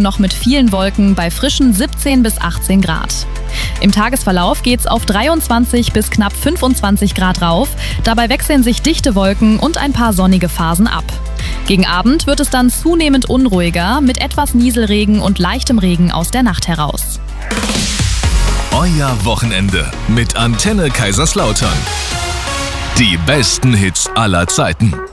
noch mit vielen Wolken bei frischen 17 bis 18 Grad. Im Tagesverlauf geht's auf 23 bis knapp 25 Grad rauf. Dabei wechseln sich dichte Wolken und ein paar sonnige Phasen ab. Gegen Abend wird es dann zunehmend unruhiger mit etwas Nieselregen und leichtem Regen aus der Nacht heraus. Euer Wochenende mit Antenne Kaiserslautern. Die besten Hits aller Zeiten.